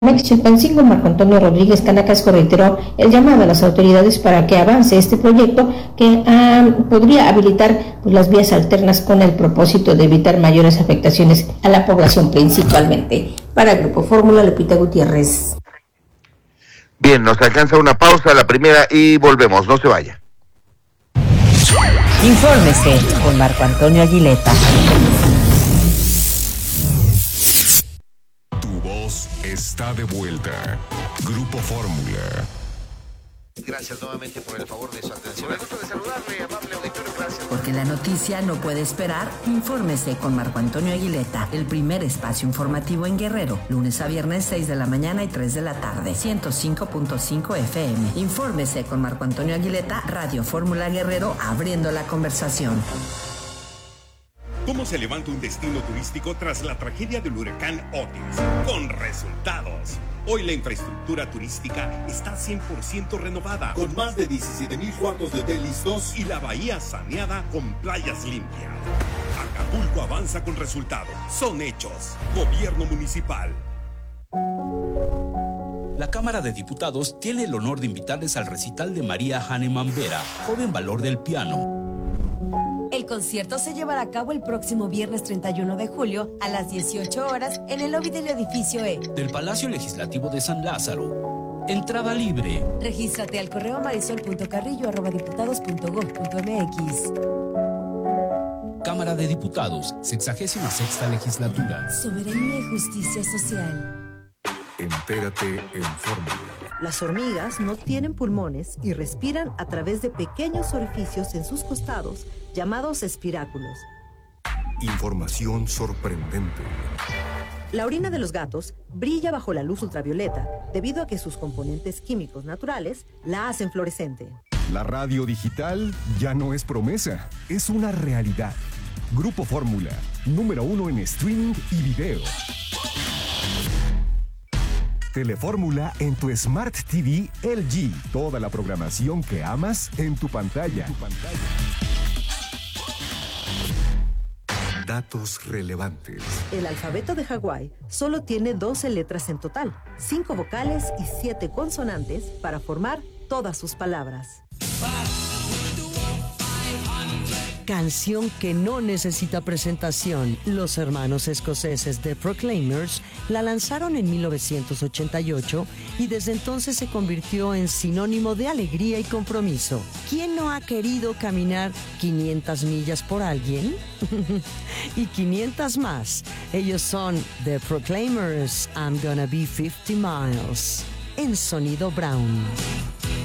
Chilpancingo, Marco Antonio Rodríguez Canacasco, reiteró el llamado a las autoridades para que avance este proyecto que podría habilitar las vías alternas con el propósito de evitar mayores afectaciones a la población principalmente. Para Grupo Fórmula, Lupita Gutiérrez. Bien, nos alcanza una pausa, la primera, y volvemos, no se vaya. Infórmese con Marco Antonio Aguileta. Está de vuelta. Grupo Fórmula. Gracias nuevamente por el favor de su atención. Me gusta de saludarle, amable auditorio, gracias. Porque la noticia no puede esperar, infórmese con Marco Antonio Aguileta, el primer espacio informativo en Guerrero, lunes a viernes 6 de la mañana y 3 de la tarde, 105.5 FM. Infórmese con Marco Antonio Aguileta, Radio Fórmula Guerrero, abriendo la conversación. ¿Cómo se levanta un destino turístico tras la tragedia del huracán Otis? Con resultados. Hoy la infraestructura turística está 100% renovada, con más de 17,000 cuartos de hotel listos y la bahía saneada con playas limpias. Acapulco avanza con resultados. Son hechos. Gobierno municipal. La Cámara de Diputados tiene el honor de invitarles al recital de María Hahnemann Vera, joven valor del piano. El concierto se llevará a cabo el próximo viernes 31 de julio a las 18 horas en el lobby del edificio E del Palacio Legislativo de San Lázaro. Entrada libre. Regístrate al correo marisol.carrillo@diputados.gov.mx. Cámara de Diputados, 66ª Legislatura. Soberanía y justicia social. Entérate en Fórmula. Las hormigas no tienen pulmones y respiran a través de pequeños orificios en sus costados, llamados espiráculos. Información sorprendente. La orina de los gatos brilla bajo la luz ultravioleta debido a que sus componentes químicos naturales la hacen fluorescente. La radio digital ya no es promesa, es una realidad. Grupo Fórmula, número 1 en streaming y video. Telefórmula en tu Smart TV LG. Toda la programación que amas en tu pantalla. Datos relevantes. El alfabeto de Hawái solo tiene 12 letras en total, 5 vocales y 7 consonantes para formar todas sus palabras. Canción que no necesita presentación. Los hermanos escoceses The Proclaimers la lanzaron en 1988 y desde entonces se convirtió en sinónimo de alegría y compromiso. ¿Quién no ha querido caminar 500 millas por alguien? Y 500 más. Ellos son The Proclaimers, I'm Gonna Be 50 Miles, en Sonido Brown.